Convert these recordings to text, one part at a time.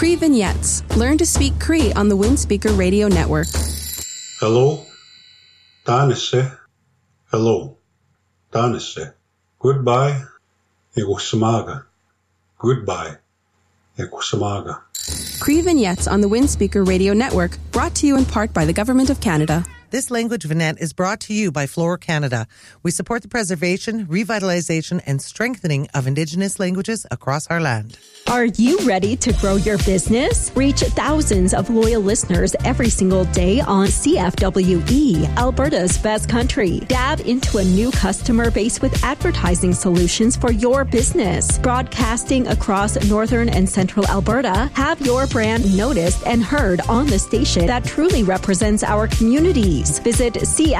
Cree Vignettes. Learn to speak Cree on the Windspeaker Radio Network. Hello. Tanisse. Hello. Tanisse. Goodbye. Ekusamaga. Goodbye. Ekusamaga. Cree Vignettes on the Windspeaker Radio Network, brought to you in part by the Government of Canada. This language vignette is brought to you by Flora Canada. We support the preservation, revitalization, and strengthening of Indigenous languages across our land. Are you ready to grow your business? Reach thousands of loyal listeners every single day on CFWE, Alberta's best country. Dab into a new customer base with advertising solutions for your business. Broadcasting across northern and central Alberta, have your brand noticed and heard on the station that truly represents our communities. Visit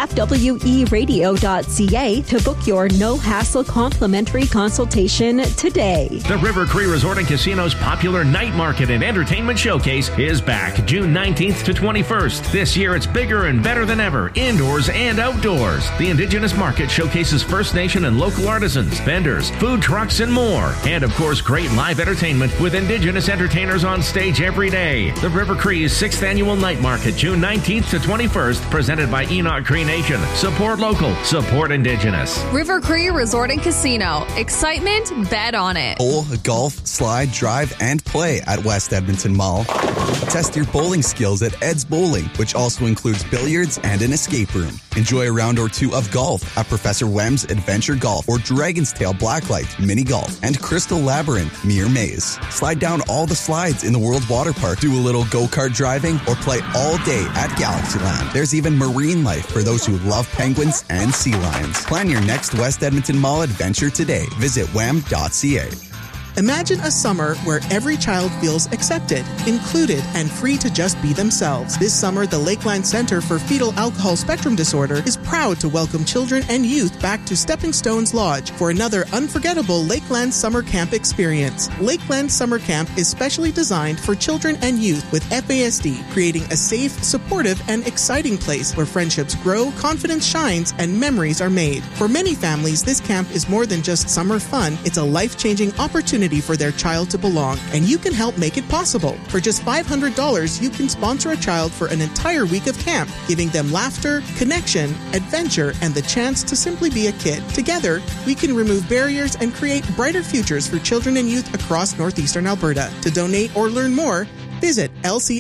cfweradio.ca to book your no-hassle complimentary consultation today. The River Cree Resort and Casino's popular night market and entertainment showcase is back June 19th to 21st. This year it's bigger and better than ever, indoors and outdoors. The Indigenous Market showcases First Nation and local artisans, vendors, food trucks, and more. And of course, great live entertainment with Indigenous entertainers on stage every day. The River Cree's 6th Annual Night Market, June 19th to 21st, presented by Enoch Cree Nation. Support local, support Indigenous. River Cree Resort and Casino. Excitement, bet on it. Bowl, golf, slide, drive, and play at West Edmonton Mall. Test your bowling skills at Ed's Bowling, which also includes billiards and an escape room. Enjoy a round or two of golf at Professor Wem's Adventure Golf or Dragon's Tail Blacklight Mini Golf and Crystal Labyrinth Mere Maze. Slide down all the slides in the World Water Park, do a little go-kart driving, or play all day at Galaxyland. There's even marine life for those who love penguins and sea lions. Plan your next West Edmonton Mall adventure today. Visit wem.ca. Imagine a summer where every child feels accepted, included, and free to just be themselves. This summer, the Lakeland Center for Fetal Alcohol Spectrum Disorder is proud to welcome children and youth back to Stepping Stones Lodge for another unforgettable Lakeland Summer Camp experience. Lakeland Summer Camp is specially designed for children and youth with FASD, creating a safe, supportive, and exciting place where friendships grow, confidence shines, and memories are made. For many families, this camp is more than just summer fun. It's a life-changing opportunity for their child to belong, and you can help make it possible. For just $500, you can sponsor a child for an entire week of camp, giving them laughter, connection, adventure, and the chance to simply be a kid. Together, we can remove barriers and create brighter futures for children and youth across northeastern Alberta. To donate or learn more, visit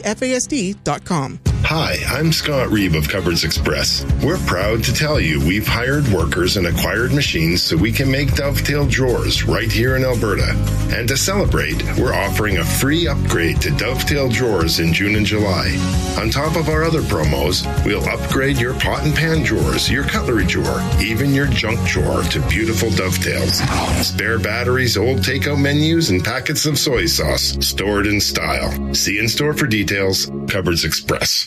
lcfasd.com. Hi, I'm Scott Reeve of Cupboards Express. We're proud to tell you we've hired workers and acquired machines so we can make Dovetail drawers right here in Alberta. And to celebrate, we're offering a free upgrade to Dovetail drawers in June and July. On top of our other promos, we'll upgrade your pot and pan drawers, your cutlery drawer, even your junk drawer to beautiful Dovetails. Spare batteries, old takeout menus, and packets of soy sauce stored in style. See in store for details. Cupboards Express.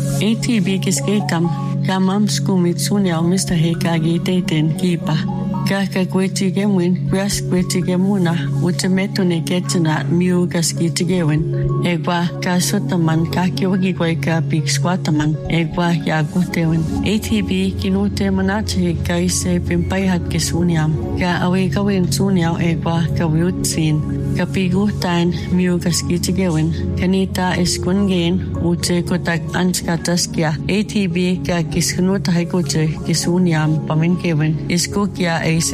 ATB kiskekam kamam skumit sunyal Mr. Hekagi Taten Kipa. Kaka Quetigemwin, Ras Quetigemuna, Utametone Ketana, Mu Gaskitigewen, Egwa, Kasotaman, Kakiwagika, Big Squataman, Egwa, Yagutewen, ATB, Kinute Manate, Kaise, Pimpayat Kisuniam, Ka Awekawin Sunyal, Egwa, Kawutsin, Kapigutan, Mu Gaskitigewen, Kanita Eskungain, Ute Kotak Anskataskia, ATB, Kakiskunuta Haikote, Kisuniam, Paminkewen, Iskukia. This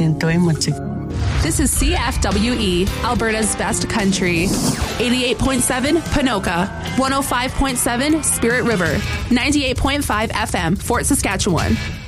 is CFWE, Alberta's best country. 88.7 Panoka, 105.7 Spirit River, 98.5 FM, Fort Saskatchewan.